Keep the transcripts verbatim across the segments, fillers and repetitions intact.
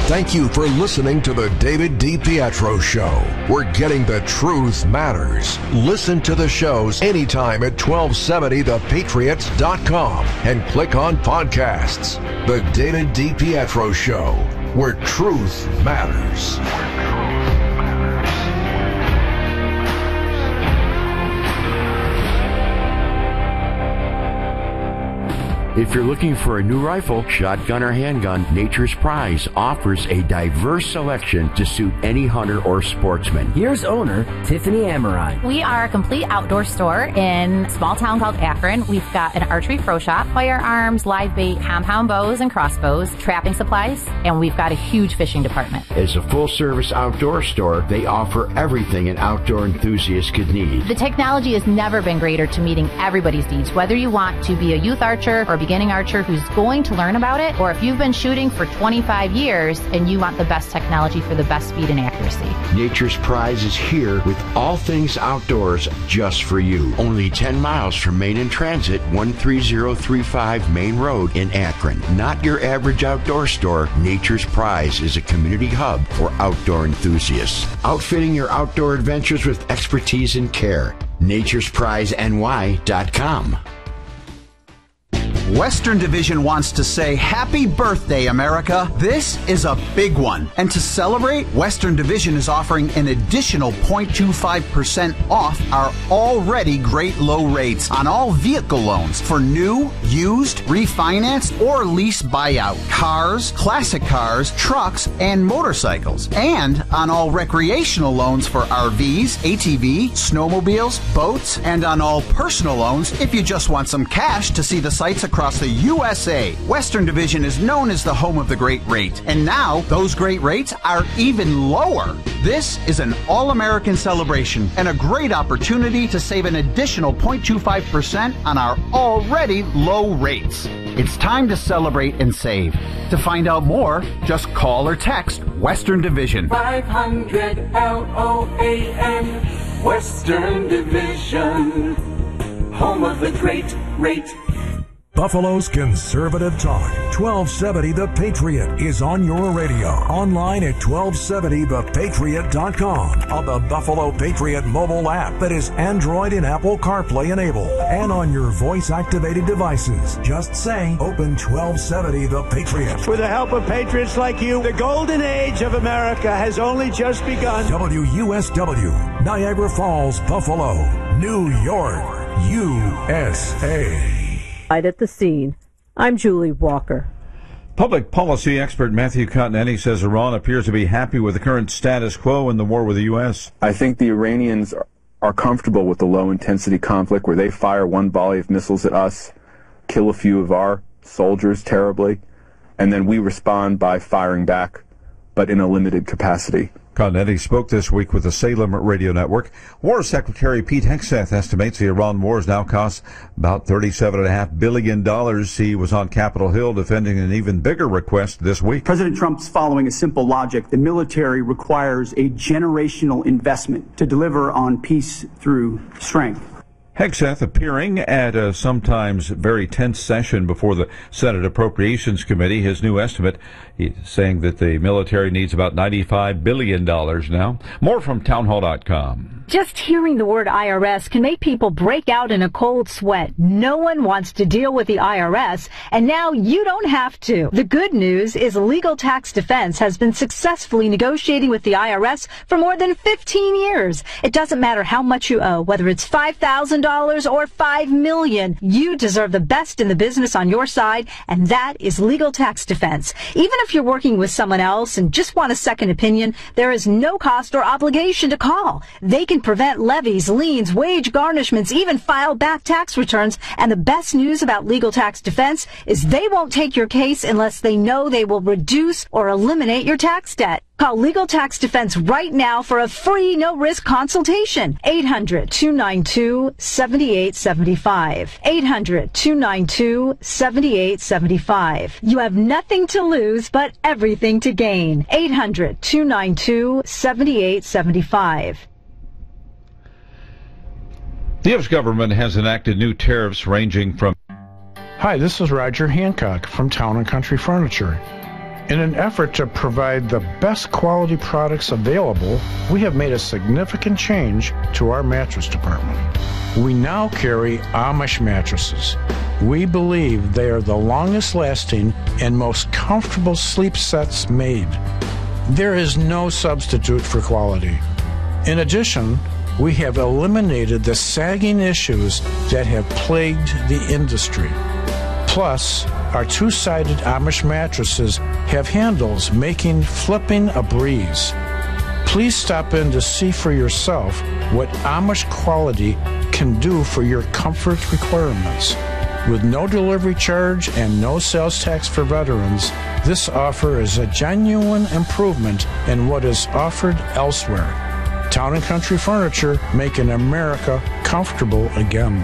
Thank you for listening to the David DiPietro Show, where getting the truth matters. Listen to the shows anytime at twelve seventy the patriot dot com and click on podcasts. The David DiPietro Show, where truth matters. If you're looking for a new rifle, shotgun, or handgun, Nature's Prize offers a diverse selection to suit any hunter or sportsman. Here's owner Tiffany Amarai. We are a complete outdoor store in a small town called Akron. We've got an archery pro shop, firearms, live bait, compound bows and crossbows, trapping supplies, and we've got a huge fishing department. As a full-service outdoor store, they offer everything an outdoor enthusiast could need. The technology has never been greater to meeting everybody's needs, whether you want to be a youth archer or a beginning archer who's going to learn about it, or if you've been shooting for twenty-five years and you want the best technology for the best speed and accuracy. Nature's Prize is here with all things outdoors just for you. Only ten miles from Main and Transit, one three zero three five Main Road in Akron. Not your average outdoor store, Nature's Prize is a community hub for outdoor enthusiasts. Outfitting your outdoor adventures with expertise and care. Nature's Prize N Y dot com. Western Division wants to say happy birthday, America. This is a big one. And to celebrate, Western Division is offering an additional zero point two five percent off our already great low rates on all vehicle loans for new, used, refinanced, or lease buyout. Cars, classic cars, trucks, and motorcycles. And on all recreational loans for R Vs, A T V, snowmobiles, boats, and on all personal loans if you just want some cash to see the sights across across the U S A. Western Division is known as the home of the great rate, and now those great rates are even lower. This is an all-American celebration and a great opportunity to save an additional zero point two five percent on our already low rates. It's time to celebrate and save. To find out more, just call or text Western Division. five hundred L O A N, Western Division, home of the great rate. Buffalo's conservative talk. twelve seventy The Patriot is on your radio. Online at twelve seventy the patriot dot com. On the Buffalo Patriot mobile app that is Android and Apple CarPlay enabled. And on your voice-activated devices. Just say, open twelve seventy The Patriot. With the help of patriots like you, the golden age of America has only just begun. W U S W, Niagara Falls, Buffalo, New York, U S A. At the scene. I'm Julie Walker. Public policy expert Matthew Continetti says Iran appears to be happy with the current status quo in the war with the U S. I think the Iranians are, are comfortable with the low-intensity conflict where they fire one volley of missiles at us, kill a few of our soldiers terribly, and then we respond by firing back, but in a limited capacity. Continetti spoke this week with the Salem Radio Network. War Secretary Pete Hegseth estimates the Iran wars now cost about thirty-seven point five billion dollars. He was on Capitol Hill defending an even bigger request this week. President Trump's following a simple logic. The military requires a generational investment to deliver on peace through strength. Hegseth appearing at a sometimes very tense session before the Senate Appropriations Committee. His new estimate, he's saying that the military needs about ninety-five billion dollars now. More from townhall dot com. Just hearing the word I R S can make people break out in a cold sweat. No one wants to deal with the I R S, and now you don't have to. The good news is Legal Tax Defense has been successfully negotiating with the I R S for more than fifteen years. It doesn't matter how much you owe, whether it's five thousand dollars or five million dollars. You deserve the best in the business on your side, and that is Legal Tax Defense. Even if you're working with someone else and just want a second opinion, there is no cost or obligation to call. They can prevent levies, liens, wage garnishments, even file back tax returns. And the best news about Legal Tax Defense is they won't take your case unless they know they will reduce or eliminate your tax debt. Call Legal Tax Defense right now for a free, no-risk consultation. eight hundred, two nine two, seven eight seven five. eight hundred, two nine two, seven eight seven five. You have nothing to lose but everything to gain. eight hundred, two nine two, seven eight seven five. The U S government has enacted new tariffs ranging from... Hi, this is Roger Hancock from Town and Country Furniture. In an effort to provide the best quality products available, we have made a significant change to our mattress department. We now carry Amish mattresses. We believe they are the longest lasting and most comfortable sleep sets made. There is no substitute for quality. In addition, we have eliminated the sagging issues that have plagued the industry. Plus, our two-sided Amish mattresses have handles making flipping a breeze. Please stop in to see for yourself what Amish quality can do for your comfort requirements. With no delivery charge and no sales tax for veterans, this offer is a genuine improvement in what is offered elsewhere. Town and Country Furniture, making America comfortable again.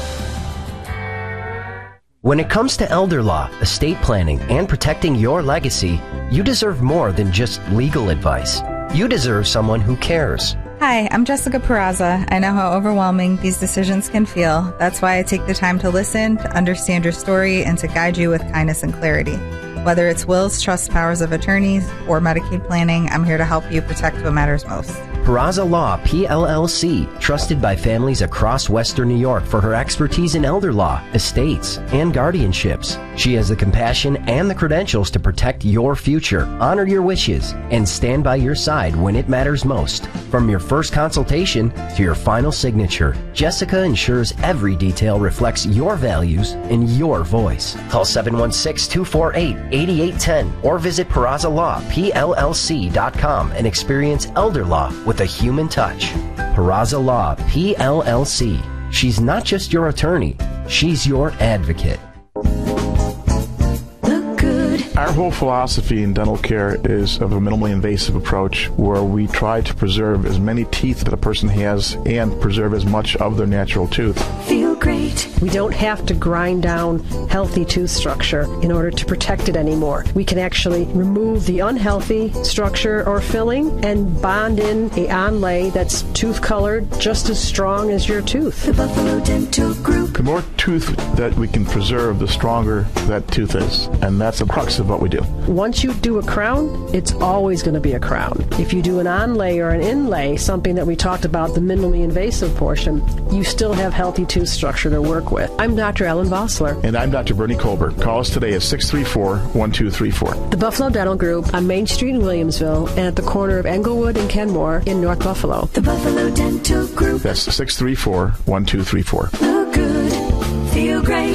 When it comes to elder law, estate planning, and protecting your legacy, you deserve more than just legal advice. You deserve someone who cares. Hi, I'm Jessica Peraza. I know how overwhelming these decisions can feel. That's why I take the time to listen, to understand your story, and to guide you with kindness and clarity. Whether it's wills, trusts, powers of attorneys, or Medicaid planning, I'm here to help you protect what matters most. Peraza Law, P L L C, trusted by families across Western New York for her expertise in elder law, estates, and guardianships. She has the compassion and the credentials to protect your future, honor your wishes, and stand by your side when it matters most. From your first consultation to your final signature, Jessica ensures every detail reflects your values and your voice. Call seven one six, two four eight, eight eight one zero or visit Peraza Law P L L C dot com and experience elder law with a human touch. Peraza Law P L L C. She's not just your attorney, she's your advocate. Our whole philosophy in dental care is of a minimally invasive approach where we try to preserve as many teeth that a person has and preserve as much of their natural tooth. Feel great. We don't have to grind down healthy tooth structure in order to protect it anymore. We can actually remove the unhealthy structure or filling and bond in a onlay that's tooth colored just as strong as your tooth. The Buffalo Dental Group. The more tooth that we can preserve, the stronger that tooth is. And that's the crux of what we do. Once you do a crown, it's always going to be a crown. If you do an onlay or an inlay, something that we talked about, the minimally invasive portion, you still have healthy tooth structure to work with. I'm Doctor Ellen Vossler. And I'm Doctor Bernie Colbert. Call us today at six three four, one two three four. The Buffalo Dental Group on Main Street in Williamsville and at the corner of Englewood and Kenmore in North Buffalo. The Buffalo Dental Group. That's six three four, one two three four. Look good. Feel great.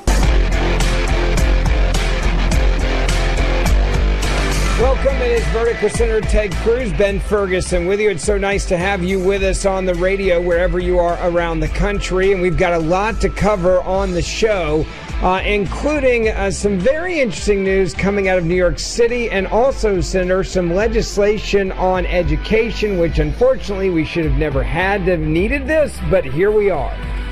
Welcome, it is Vertical Center, Ted Cruz, Ben Ferguson with you. It's so nice to have you with us on the radio wherever you are around the country. And we've got a lot to cover on the show, uh, including uh, some very interesting news coming out of New York City, and also, Senator, some legislation on education, which unfortunately we should have never had to have needed this, but here we are.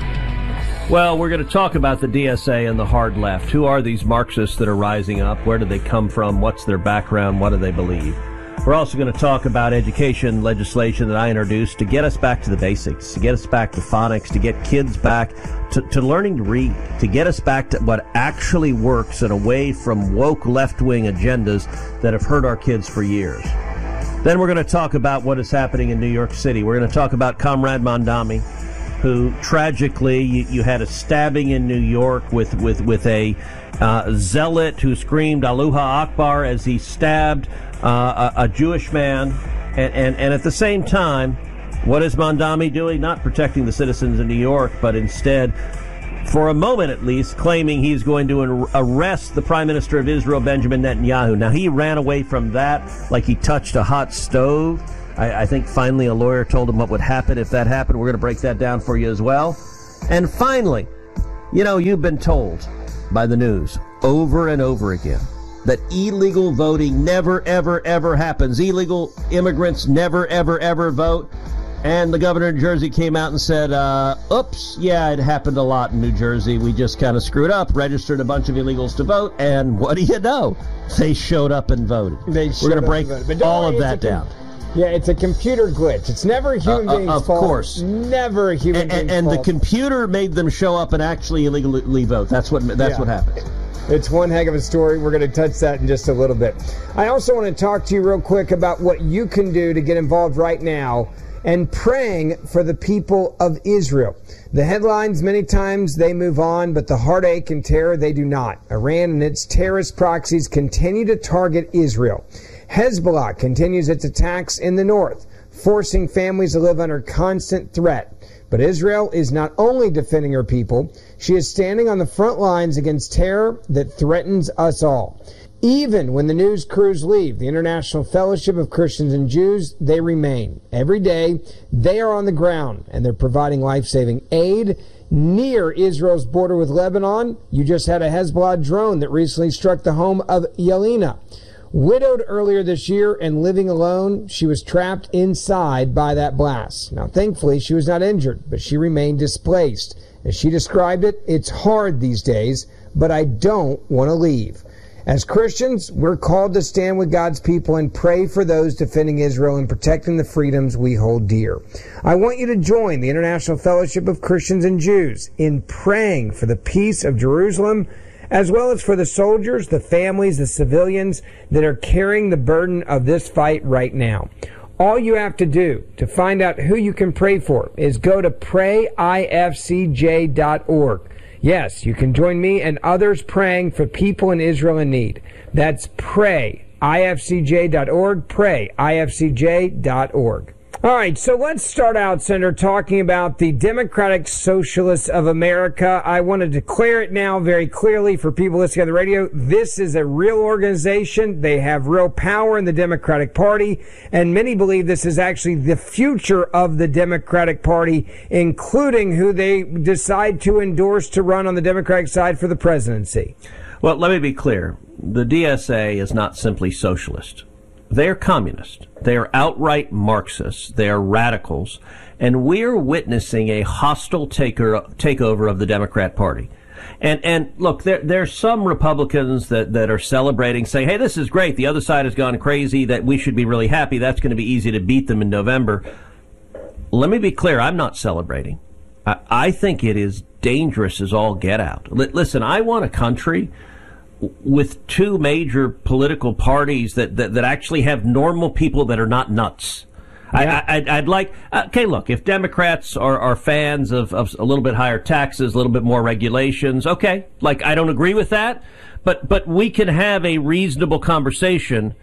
Well, we're going to talk about the D S A and the hard left. Who are these Marxists that are rising up? Where do they come from? What's their background? What do they believe? We're also going to talk about education legislation that I introduced to get us back to the basics, to get us back to phonics, to get kids back to, to learning to read, to get us back to what actually works and away from woke left-wing agendas that have hurt our kids for years. Then we're going to talk about what is happening in New York City. We're going to talk about Comrade Mondami, who tragically, you, you had a stabbing in New York with, with, with a uh, zealot who screamed Allahu Akbar as he stabbed uh, a, a Jewish man. And, and, and at the same time, what is Mondami doing? Not protecting the citizens of New York, but instead, for a moment at least, claiming he's going to arrest the Prime Minister of Israel, Benjamin Netanyahu. Now, he ran away from that like he touched a hot stove. I, I think finally a lawyer told him what would happen if that happened. We're going to break that down for you as well. And finally, you know, you've been told by the news over and over again that illegal voting never, ever, ever happens. Illegal immigrants never, ever, ever vote. And the governor of New Jersey came out and said, uh, oops, yeah, it happened a lot in New Jersey. We just kind of screwed up, registered a bunch of illegals to vote, and what do you know? They showed up and voted. They We're going to break all worry, of that a, down. Yeah, it's a computer glitch. It's never a human uh, being's uh, of fault. Of course. Never a human and, being's and, and fault. And the computer made them show up and actually illegally vote. That's what that's yeah. what happened. It's one heck of a story. We're going to touch that in just a little bit. I also want to talk to you real quick about what you can do to get involved right now and praying for the people of Israel. The headlines, many times they move on, but the heartache and terror, they do not. Iran and its terrorist proxies continue to target Israel. Hezbollah continues its attacks in the north, forcing families to live under constant threat. But Israel is not only defending her people, she is standing on the front lines against terror that threatens us all. Even when the news crews leave the International Fellowship of Christians and Jews, they remain. Every day, they are on the ground, and they're providing life-saving aid near Israel's border with Lebanon. You just had a Hezbollah drone that recently struck the home of Yelena. Widowed earlier this year and living alone, she was trapped inside by that blast. Now, thankfully, she was not injured, but she remained displaced. As she described it, it's hard these days, but I don't want to leave. As Christians, we're called to stand with God's people and pray for those defending Israel and protecting the freedoms we hold dear. I want you to join the International Fellowship of Christians and Jews in praying for the peace of Jerusalem, as well as for the soldiers, the families, the civilians that are carrying the burden of this fight right now. All you have to do to find out who you can pray for is go to pray I F C J dot org. Yes, you can join me and others praying for people in Israel in need. That's pray I F C J dot org, pray I F C J dot org. All right, so let's start out, Senator, talking about the Democratic Socialists of America. I want to declare it now very clearly for people listening on the radio. This is a real organization. They have real power in the Democratic Party, and many believe this is actually the future of the Democratic Party, including who they decide to endorse to run on the Democratic side for the presidency. Well, let me be clear. The D S A is not simply socialist. They are communist. They are outright Marxists. They are radicals. And we're witnessing a hostile taker, takeover of the Democrat Party. And and look, there there's some Republicans that, that are celebrating, saying, hey, this is great. The other side has gone crazy, that we should be really happy. That's going to be easy to beat them in November. Let me be clear. I'm not celebrating. I, I think it is dangerous as all get out. L- listen, I want a country with two major political parties that, that, that actually have normal people that are not nuts. Yeah. I, I, I'd like, okay, look, if Democrats are, are fans of, of a little bit higher taxes, a little bit more regulations, okay, like, I don't agree with that, but, but we can have a reasonable conversation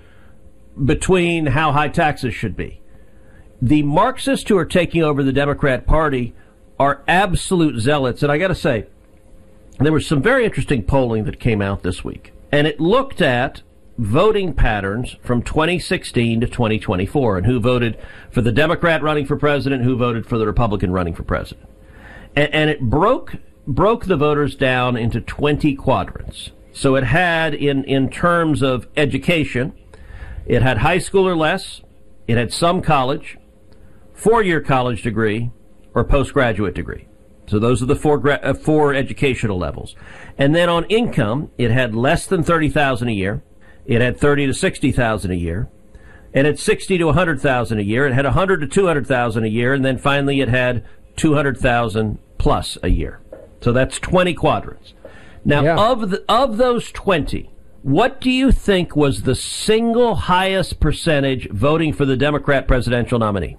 between how high taxes should be. The Marxists who are taking over the Democrat Party are absolute zealots, and I gotta say, there was some very interesting polling that came out this week, and it looked at voting patterns from twenty sixteen to twenty twenty-four and who voted for the Democrat running for president, who voted for the Republican running for president. And, and it broke broke the voters down into twenty quadrants. So it had, in, in terms of education, it had high school or less, it had some college, four-year college degree, or postgraduate degree. So those are the four gra- uh, four educational levels. And then on income, it had less than thirty thousand dollars a year. It had thirty to sixty thousand dollars a year. It had sixty to one hundred thousand dollars a year. It had one hundred to two hundred thousand dollars a year. And then finally it had two hundred thousand dollars plus a year. So that's twenty quadrants. Now, yeah. of the, of those twenty, what do you think was the single highest percentage voting for the Democrat presidential nominee?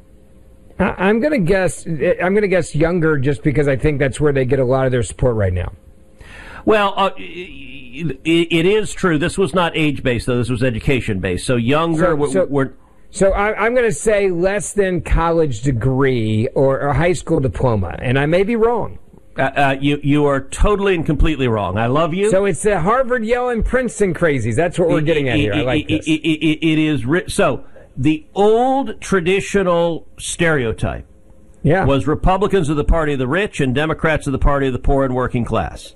I'm going to guess. I'm going to guess younger, just because I think that's where they get a lot of their support right now. Well, uh, it, it is true. This was not age-based, though. This was education-based. So younger. So, so, we're, so I, I'm going to say less than college degree or a high school diploma, and I may be wrong. Uh, uh, you you are totally and completely wrong. I love you. So it's the Harvard, Yale, and Princeton crazies. That's what we're it, getting at here. It, I like it, this. It, it, it is ri- so. The old traditional stereotype yeah. was Republicans are the party of the rich and Democrats are the party of the poor and working class.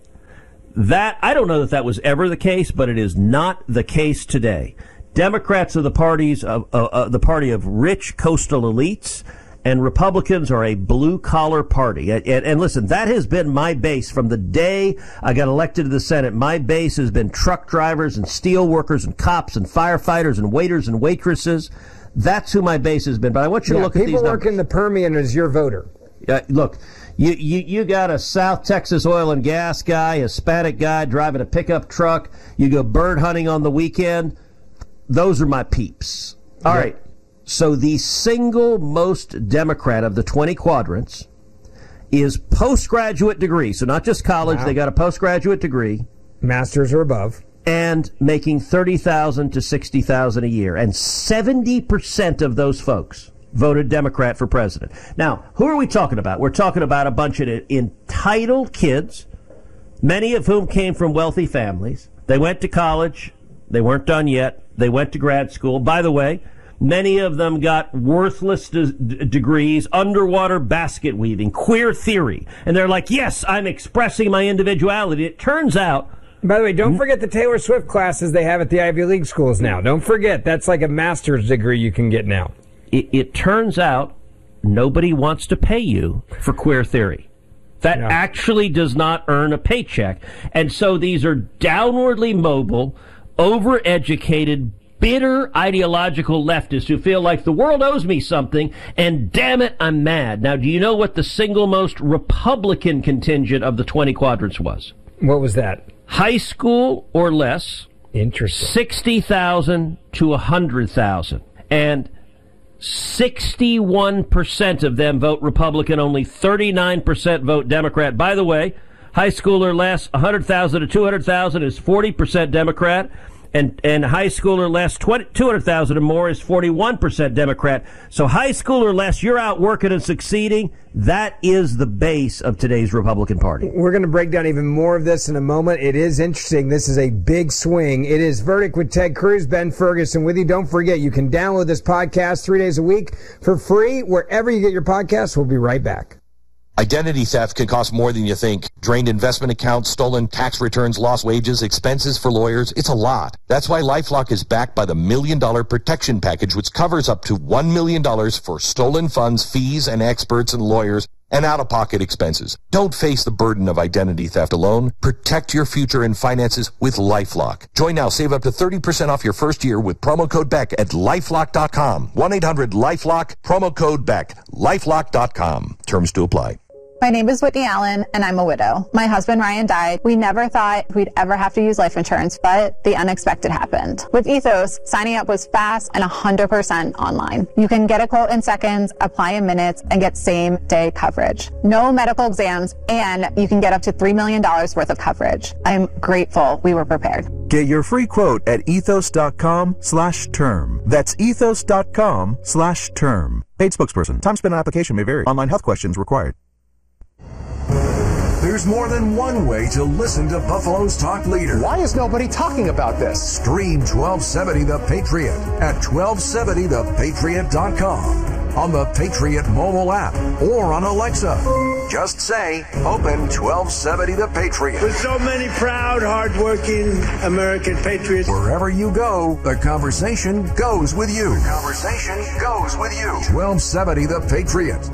That, I don't know that that was ever the case, but it is not the case today. Democrats are the parties of uh, uh, the party of rich coastal elites, and Republicans are a blue-collar party. And, and, and listen, that has been my base from the day I got elected to the Senate. My base has been truck drivers and steel workers and cops and firefighters and waiters and waitresses. That's who my base has been. But I want you yeah, to look at these numbers. People work in the Permian as your voter. Uh, look, you, you, you got a South Texas oil and gas guy, a Hispanic guy driving a pickup truck. You go bird hunting on the weekend. Those are my peeps. All yeah. right. So the single most Democrat of the twenty quadrants is postgraduate degree. So not just college. Wow. They got a postgraduate degree. Master's or above. And making thirty thousand dollars to sixty thousand dollars a year. And seventy percent of those folks voted Democrat for president. Now, who are we talking about? We're talking about a bunch of entitled kids, many of whom came from wealthy families. They went to college. They weren't done yet. They went to grad school. By the way, many of them got worthless de- degrees, underwater basket weaving, queer theory. And they're like, yes, I'm expressing my individuality. It turns out... By the way, don't forget the Taylor Swift classes they have at the Ivy League schools now. Don't forget, that's like a master's degree you can get now. It, it turns out nobody wants to pay you for queer theory. That yeah. actually does not earn a paycheck. And so these are downwardly mobile, overeducated, bitter ideological leftists who feel like the world owes me something, and damn it, I'm mad. Now, do you know what the single most Republican contingent of the twenty quadrants was? What was that? High school or less. Interesting. sixty thousand to one hundred thousand. And sixty-one percent of them vote Republican, only thirty-nine percent vote Democrat. By the way, high school or less, one hundred thousand to two hundred thousand is forty percent Democrat. And, and high school or less, two hundred thousand or more is forty-one percent Democrat. So high school or less, you're out working and succeeding. That is the base of today's Republican Party. We're going to break down even more of this in a moment. It is interesting. This is a big swing. It is Verdict with Ted Cruz, Ben Ferguson with you. Don't forget, you can download this podcast three days a week for free wherever you get your podcasts. We'll be right back. Identity theft can cost more than you think. Drained investment accounts, stolen tax returns, lost wages, expenses for lawyers. It's a lot. That's why LifeLock is backed by the Million Dollar Protection Package, which covers up to one million dollars for stolen funds, fees, and experts and lawyers, and out-of-pocket expenses. Don't face the burden of identity theft alone. Protect your future and finances with LifeLock. Join now. Save up to thirty percent off your first year with promo code Beck at lifelock dot com. one eight hundred lifelock, promo code Beck, lifelock dot com. Terms to apply. My name is Whitney Allen, and I'm a widow. My husband, Ryan, died. We never thought we'd ever have to use life insurance, but the unexpected happened. With Ethos, signing up was fast and one hundred percent online. You can get a quote in seconds, apply in minutes, and get same-day coverage. No medical exams, and you can get up to three million dollars worth of coverage. I'm grateful we were prepared. Get your free quote at ethos.com slash term. That's ethos.com slash term. Paid spokesperson. Time spent on application may vary. Online health questions required. There's more than one way to listen to Buffalo's talk leader. Why is nobody talking about this? Stream twelve seventy The Patriot at twelve seventy the patriot dot com, on the Patriot mobile app, or on Alexa. Just say, open twelve seventy The Patriot. With so many proud, hardworking American patriots. Wherever you go, the conversation goes with you. The conversation goes with you. twelve seventy The Patriot.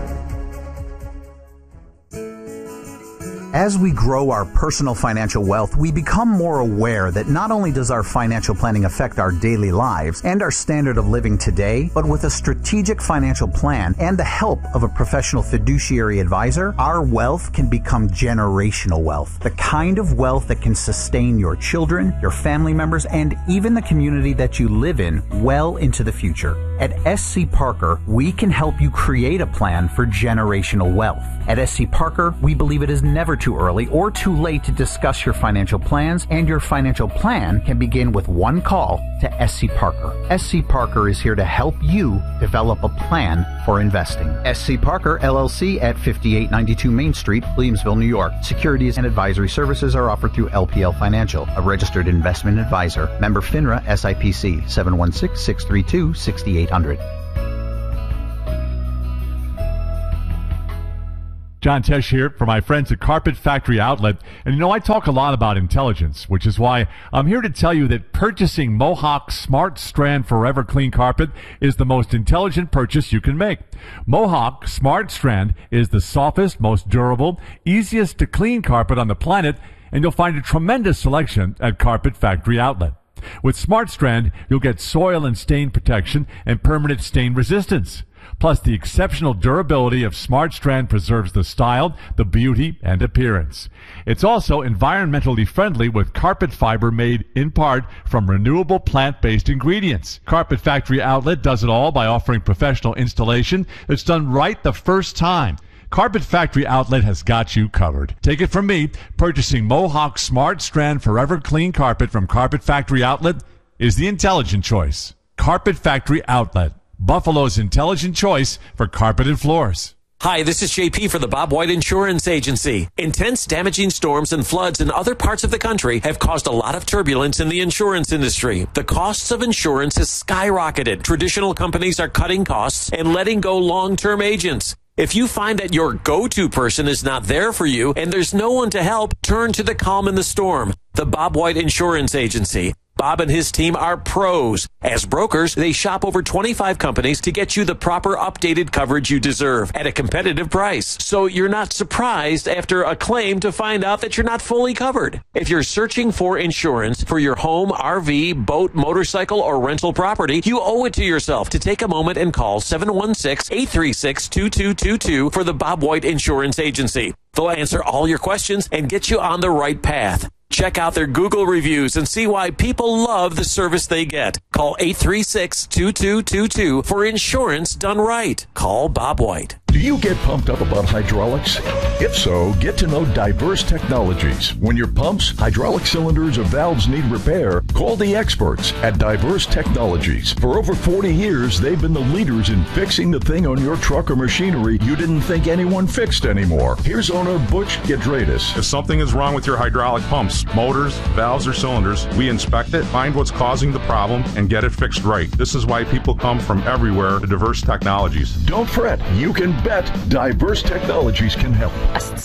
As we grow our personal financial wealth, we become more aware that not only does our financial planning affect our daily lives and our standard of living today, but with a strategic financial plan and the help of a professional fiduciary advisor, our wealth can become generational wealth. The kind of wealth that can sustain your children, your family members, and even the community that you live in well into the future. At S C Parker, we can help you create a plan for generational wealth. At S C Parker, we believe it is never too early or too late to discuss your financial plans, and your financial plan can begin with one call to S C Parker. S C Parker is here to help you develop a plan for investing. S C Parker, L L C at fifty-eight ninety-two Main Street, Williamsville, New York. Securities and advisory services are offered through L P L Financial, a registered investment advisor. Member FINRA S I P C, seven one six, six three two, six eight zero zero. John Tesh here for my friends at Carpet Factory Outlet. And you know, I talk a lot about intelligence, which is why I'm here to tell you that purchasing Mohawk Smart Strand Forever Clean Carpet is the most intelligent purchase you can make. Mohawk Smart Strand is the softest, most durable, easiest to clean carpet on the planet, and you'll find a tremendous selection at Carpet Factory Outlet. With Smart Strand, you'll get soil and stain protection and permanent stain resistance. Plus, the exceptional durability of Smart Strand preserves the style, the beauty, and appearance. It's also environmentally friendly with carpet fiber made in part from renewable plant-based ingredients. Carpet Factory Outlet does it all by offering professional installation that's done right the first time. Carpet Factory Outlet has got you covered. Take it from me, purchasing Mohawk Smart Strand Forever Clean Carpet from Carpet Factory Outlet is the intelligent choice. Carpet Factory Outlet, Buffalo's intelligent choice for carpet and floors. Hi, this is J P for the Bob White Insurance Agency. Intense damaging storms and floods in other parts of the country have caused a lot of turbulence in the insurance industry. The costs of insurance has skyrocketed. Traditional companies are cutting costs and letting go long-term agents. If you find that your go-to person is not there for you and there's no one to help, turn to the calm in the storm. The Bob White Insurance Agency. Bob and his team are pros. As brokers, they shop over twenty-five companies to get you the proper updated coverage you deserve at a competitive price. So you're not surprised after a claim to find out that you're not fully covered. If you're searching for insurance for your home, R V, boat, motorcycle, or rental property, you owe it to yourself to take a moment and call seven one six, eight three six, two two two two for the Bob White Insurance Agency. They'll answer all your questions and get you on the right path. Check out their Google reviews and see why people love the service they get. Call eight three six, two two two two for insurance done right. Call Bob White. Do you get pumped up about hydraulics? If so, get to know Diverse Technologies. When your pumps, hydraulic cylinders, or valves need repair, call the experts at Diverse Technologies. For over forty years, they've been the leaders in fixing the thing on your truck or machinery you didn't think anyone fixed anymore. Here's owner Butch Gedradis. If something is wrong with your hydraulic pumps, motors, valves, or cylinders, we inspect it, find what's causing the problem, and get it fixed right. This is why people come from everywhere to Diverse Technologies. Don't fret. You can bet Diverse Technologies can help.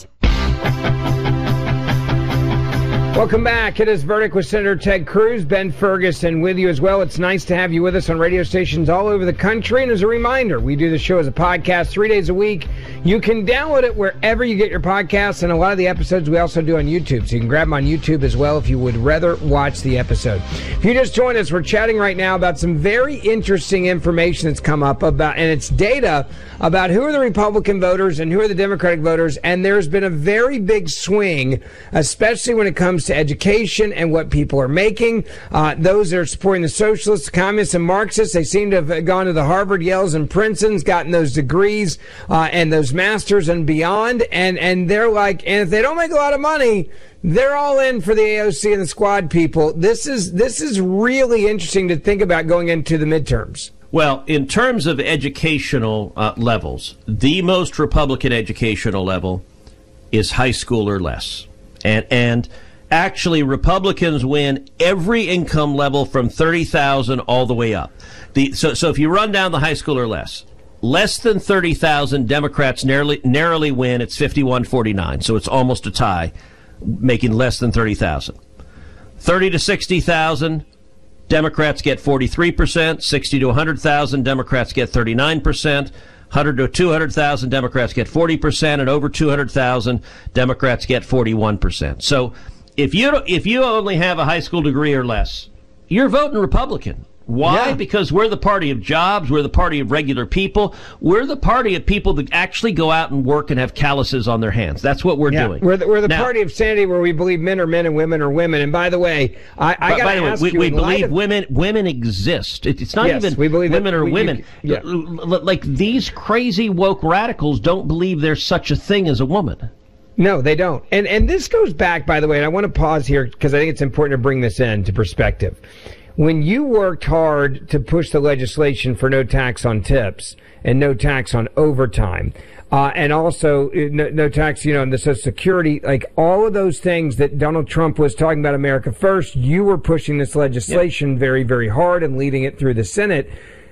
Welcome back. It is Verdict with Senator Ted Cruz. Ben Ferguson with you as well. It's nice to have you with us on radio stations all over the country. And as a reminder, we do the show as a podcast three days a week. You can download it wherever you get your podcasts, and a lot of the episodes we also do on YouTube. So you can grab them on YouTube as well if you would rather watch the episode. If you just joined us, we're chatting right now about some very interesting information that's come up about, and it's data about who are the Republican voters and who are the Democratic voters. And there's been a very big swing, especially when it comes to education and what people are making. Uh, those that are supporting the socialists, communists, and Marxists, they seem to have gone to the Harvard, Yales, and Princetons, gotten those degrees uh, and those masters and beyond, and, and they're like, and if they don't make a lot of money, they're all in for the A O C and the Squad people. This is this is really interesting to think about going into the midterms. Well, in terms of educational uh, levels, the most Republican educational level is high school or less. And and actually, Republicans win every income level from thirty thousand all the way up. The so so if you run down the high school or less, less than thirty thousand, Democrats narrowly narrowly win. It's fifty-one forty-nine, so it's almost a tie, making less than thirty thousand. thirty to sixty thousand, Democrats get forty-three percent. sixty to one hundred thousand, Democrats get thirty-nine percent. one hundred to two hundred thousand, Democrats get forty percent, and over two hundred thousand, Democrats get forty-one percent. So if you if you only have a high school degree or less, you're voting Republican. Why? Yeah. Because we're the party of jobs. We're the party of regular people. We're the party of people that actually go out and work and have calluses on their hands. That's what we're yeah. doing. We're the, we're the now, party of sanity, where we believe men are men and women are women. And by the way, I, I got to ask we, you, we believe of, women women exist. It, it's not yes, even we believe women that, are we, women. You, yeah. Like these crazy woke radicals don't believe there's such a thing as a woman. No, they don't. And and this goes back, by the way, and I want to pause here because I think it's important to bring this into perspective. When you worked hard to push the legislation for no tax on tips and no tax on overtime, uh, and also no, no tax, you know, on the Social Security, like all of those things that Donald Trump was talking about, America First, you were pushing this legislation yep. very, very hard and leading it through the Senate.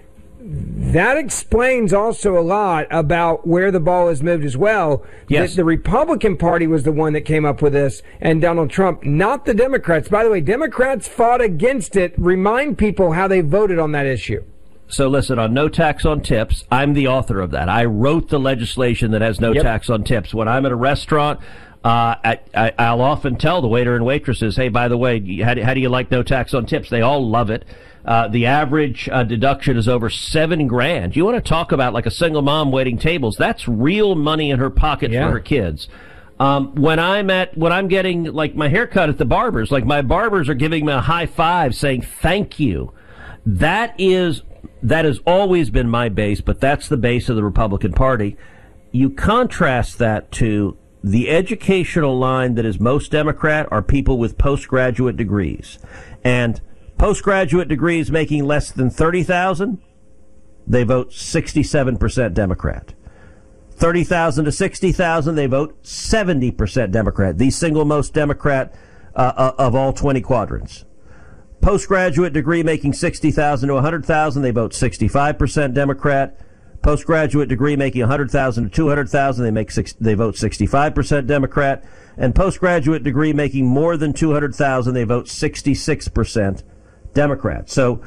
That explains also a lot about where the ball has moved as well. Yes. The, the Republican Party was the one that came up with this, and Donald Trump, not the Democrats. By the way, Democrats fought against it. Remind people how they voted on that issue. So listen, on no tax on tips, I'm the author of that. I wrote the legislation that has no yep. tax on tips. When I'm at a restaurant, uh, I, I, I'll often tell the waiter and waitresses, hey, by the way, how do, how do you like no tax on tips? They all love it. Uh, the average uh, deduction is over seven grand. You want to talk about like a single mom waiting tables? That's real money in her pocket yeah. for her kids. Um, when I'm at, when I'm getting like my haircut at the barbers, like my barbers are giving me a high five saying thank you. That is, that has always been my base, but that's the base of the Republican Party. You contrast that to the educational line that is most Democrat are people with postgraduate degrees. And postgraduate degrees making less than thirty thousand, they vote sixty-seven percent Democrat. thirty thousand to sixty thousand, they vote seventy percent Democrat. The single most Democrat uh, of all twenty quadrants. Postgraduate degree making sixty thousand to one hundred thousand, they vote sixty-five percent Democrat. Postgraduate degree making one hundred thousand to two hundred thousand, they make six, they vote sixty-five percent Democrat. And postgraduate degree making more than two hundred thousand, they vote sixty-six percent Democrat. So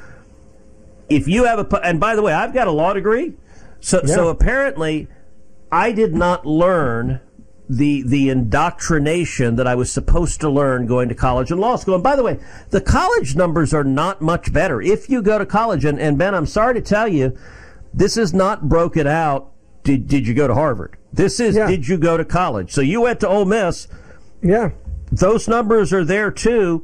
if you have a, and by the way, I've got a law degree. So, yeah. so apparently I did not learn the the indoctrination that I was supposed to learn going to college and law school. And by the way, the college numbers are not much better if you go to college. And, and Ben, I'm sorry to tell you, this is not broken out. Did did you go to Harvard? This is, yeah. did you go to college? So you went to Ole Miss. Yeah. Those numbers are there too.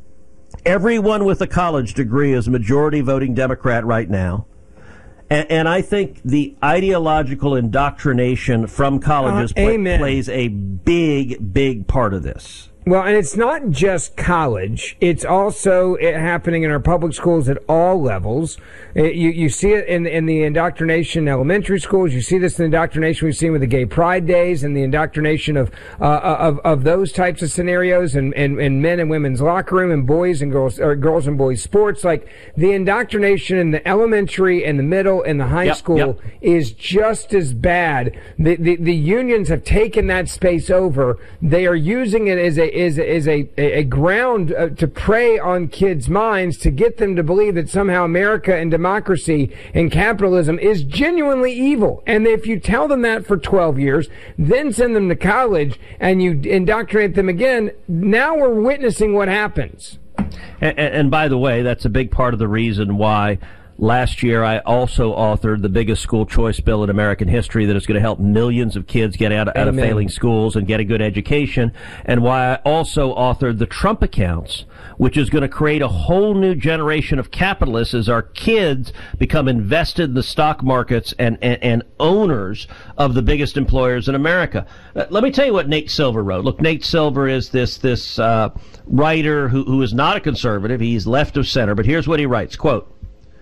Everyone with a college degree is majority voting Democrat right now. And, and I think the ideological indoctrination from colleges uh, play, plays a big, big part of this. Well, and it's not just college. It's also happening in our public schools at all levels. It, you, you see it in, in the indoctrination in elementary schools. You see this in the indoctrination we've seen with the Gay Pride Days and the indoctrination of uh, of, of those types of scenarios and in, in, in men and women's locker room and boys and girls or girls and boys sports. Like the indoctrination in the elementary and the middle and the high yep, school yep. is just as bad. The, the, the unions have taken that space over. They are using it as a is is a a ground uh, to prey on kids' minds to get them to believe that somehow America and democracy and capitalism is genuinely evil. And if you tell them that for twelve years, then send them to college and you indoctrinate them again, now we're witnessing what happens. And, and by the way, that's a big part of the reason why last year I also authored the biggest school choice bill in American history that is going to help millions of kids get out, out of failing schools and get a good education, and why I also authored the Trump accounts, which is going to create a whole new generation of capitalists as our kids become invested in the stock markets and, and, and owners of the biggest employers in America. Uh, let me tell you what Nate Silver wrote. Look, Nate Silver is this this uh, writer who, who is not a conservative. He's left of center, but here's what he writes, quote,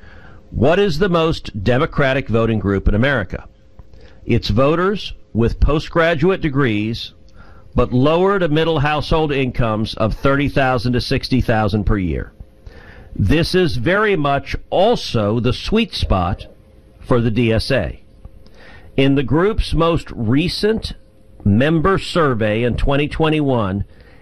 "What is the most democratic voting group in America? It's voters with postgraduate degrees, but lower to middle household incomes of thirty thousand to sixty thousand per year. This is very much also the sweet spot for the D S A. In the group's most recent member survey in twenty twenty-one,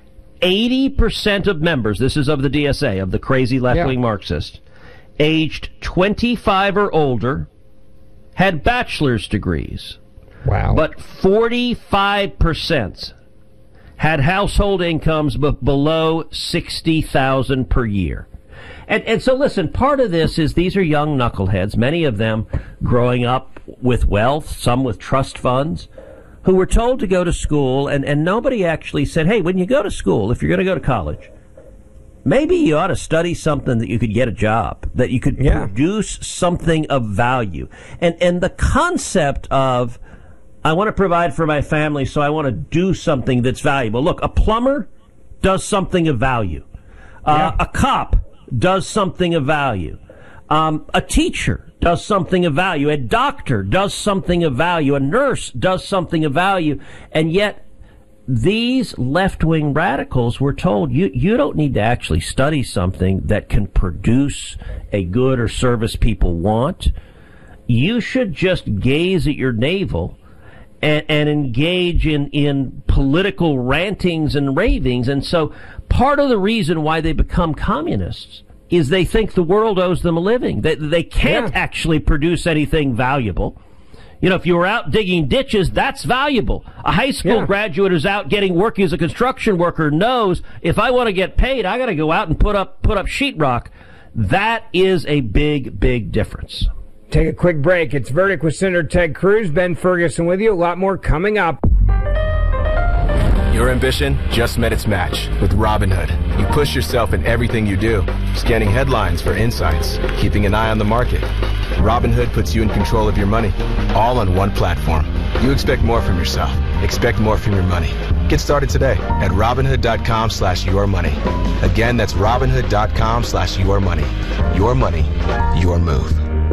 eighty percent of members, this is of the D S A, of the crazy left-wing yeah. Marxists, aged twenty-five or older, had bachelor's degrees. Wow. But forty-five percent had household incomes b- below sixty thousand per year. And, and so listen, part of this is these are young knuckleheads, many of them growing up with wealth, some with trust funds, who were told to go to school, and, and nobody actually said, hey, when you go to school, if you're going to go to college, maybe you ought to study something that you could get a job, that you could yeah. produce something of value. And and the concept of, I want to provide for my family, so I want to do something that's valuable. Look, a plumber does something of value. Uh, yeah. A cop does something of value. Um, a teacher does something of value. A doctor does something of value. A nurse does something of value. And yet, these left-wing radicals were told, you, you don't need to actually study something that can produce a good or service people want. You should just gaze at your navel and, and engage in, in political rantings and ravings. And so part of the reason why they become communists is they think the world owes them a living. They, they can't yeah. actually produce anything valuable. You know, if you were out digging ditches, that's valuable. A high school yeah. graduate who's out getting work as a construction worker knows if I want to get paid, I got to go out and put up put up sheetrock. That is a big, big difference. Take a quick break. It's Verdict with Senator Ted Cruz. Ben Ferguson with you. A lot more coming up. Your ambition just met its match with Robinhood. You push yourself in everything you do, scanning headlines for insights, keeping an eye on the market. Robinhood puts you in control of your money, all on one platform. You expect more from yourself. Expect more from your money. Get started today at Robinhood.com slash your money. Again, that's Robinhood.com slash your money. Your money, your move.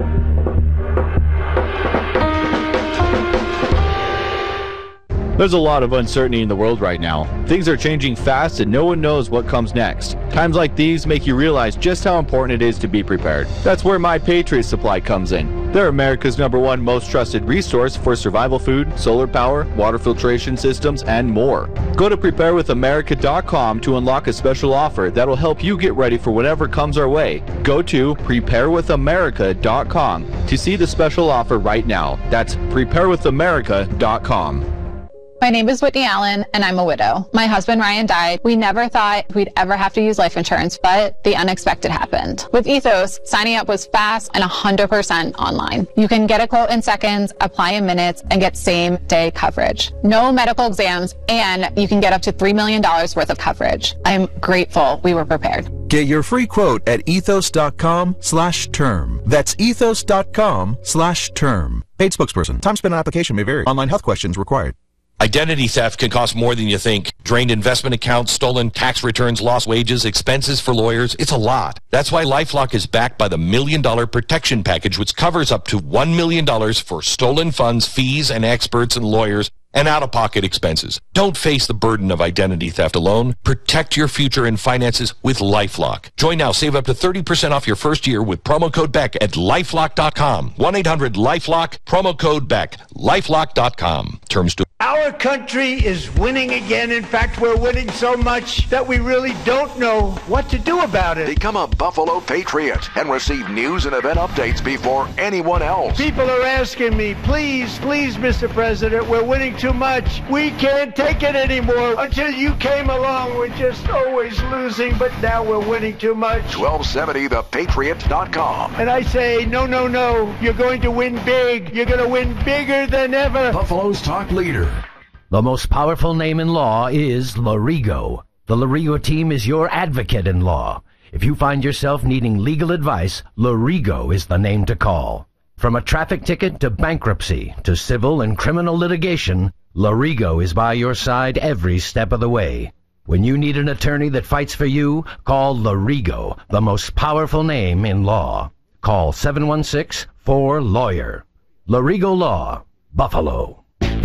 There's a lot of uncertainty in the world right now. Things are changing fast and no one knows what comes next. Times like these make you realize just how important it is to be prepared. That's where My Patriot Supply comes in. They're America's number one most trusted resource for survival food, solar power, water filtration systems, and more. Go to prepare with america dot com to unlock a special offer that'll help you get ready for whatever comes our way. Go to prepare with america dot com to see the special offer right now. That's prepare with america dot com. My name is Whitney Allen, and I'm a widow. My husband, Ryan, died. We never thought we'd ever have to use life insurance, but the unexpected happened. With Ethos, signing up was fast and one hundred percent online. You can get a quote in seconds, apply in minutes, and get same-day coverage. No medical exams, and you can get up to three million dollars worth of coverage. I'm grateful we were prepared. Get your free quote at ethos.com slash term. That's ethos.com slash term. Paid spokesperson. Time spent on application may vary. Online health questions required. Identity theft can cost more than you think. Drained investment accounts, stolen tax returns, lost wages, expenses for lawyers. It's a lot. That's why LifeLock is backed by the Million Dollar Protection Package, which covers up to one million dollars for stolen funds, fees, and experts and lawyers, and out-of-pocket expenses. Don't face the burden of identity theft alone. Protect your future and finances with LifeLock. Join now. Save up to thirty percent off your first year with promo code Beck at lifelock dot com. one eight hundred lifelock, promo code Beck, lifelock dot com. Terms to Our country is winning again. In fact, we're winning so much that we really don't know what to do about it. Become a Buffalo Patriot and receive news and event updates before anyone else. People are asking me, please, please, Mister President, we're winning too much. We can't take it anymore. Until you came along, we're just always losing, but now we're winning too much. twelve seventy the patriot dot com. And I say, no, no, no. You're going to win big. You're going to win bigger than ever. Buffalo's top leader. The most powerful name in law is Lorigo. The Lorigo team is your advocate in law. If you find yourself needing legal advice, Lorigo is the name to call. From a traffic ticket to bankruptcy to civil and criminal litigation, Lorigo is by your side every step of the way. When you need an attorney that fights for you, call Lorigo, the most powerful name in law. Call seven one six, four, lawyer. Lorigo Law, Buffalo.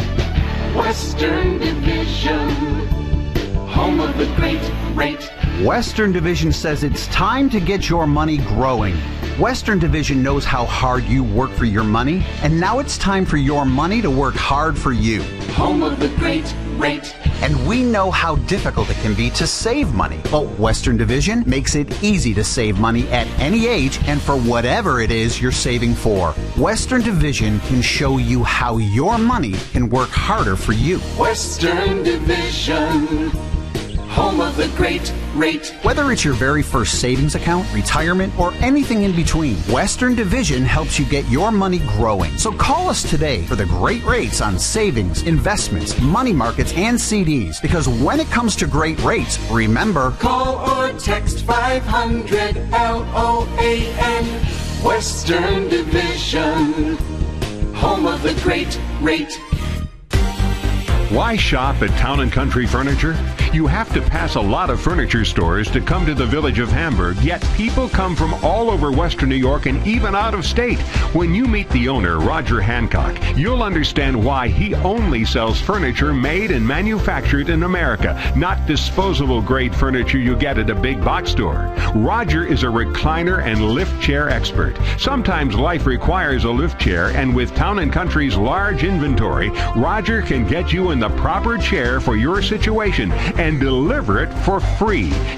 Western Division, home of the great rate. Western Division says it's time to get your money growing. Western Division knows how hard you work for your money, and now it's time for your money to work hard for you. Home of the great rate. And we know how difficult it can be to save money. But Western Division makes it easy to save money at any age and for whatever it is you're saving for. Western Division can show you how your money can work harder for you. Western Division, home of the great rate. Whether it's your very first savings account, retirement, or anything in between, Western Division helps you get your money growing. So call us today for the great rates on savings, investments, money markets, and C Ds. Because when it comes to great rates, remember, call or text five hundred L O A N. Western Division, home of the great rate. Why shop at Town and Country Furniture? You have to pass a lot of furniture stores to come to the village of Hamburg, yet people come from all over Western New York and even out of state. When you meet the owner, Roger Hancock, you'll understand why he only sells furniture made and manufactured in America, not disposable grade furniture you get at a big box store. Roger is a recliner and lift chair expert. Sometimes life requires a lift chair, and with Town and Country's large inventory, Roger can get you in the proper chair for your situation and deliver it for free.